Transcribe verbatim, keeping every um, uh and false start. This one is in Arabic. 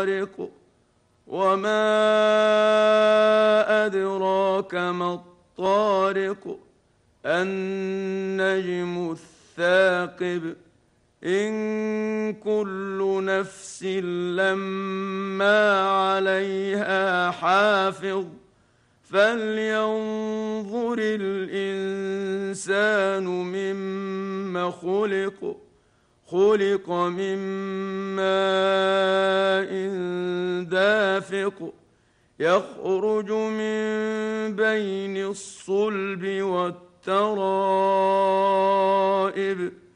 الطارق وما أدراك ما الطارق النجم الثاقب إن كل نفس لما عليها حافظ فلينظر الإنسان مما خلق خلق من ماء دافق يخرج من بين الصلب والترائب